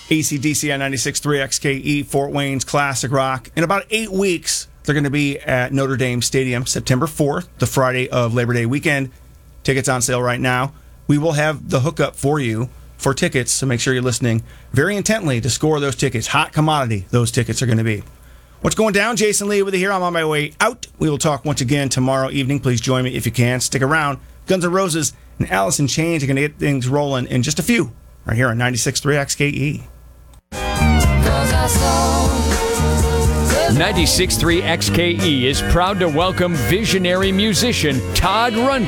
AC/DC on 96.3 XKE, Fort Wayne's classic rock. In about 8 weeks, they're going to be at Notre Dame Stadium, September 4th, the Friday of Labor Day weekend. Tickets on sale right now. We will have the hookup for you for tickets, so make sure you're listening very intently to score those tickets. Hot commodity, those tickets are going to be. What's going down? Jason Lee with you here. I'm on my way out. We will talk once again tomorrow evening. Please join me if you can. Stick around. Guns N' Roses and Alice in Chains are going to get things rolling in just a few. Right here on 96.3 XKE. 96.3 XKE is proud to welcome visionary musician Todd Rundgren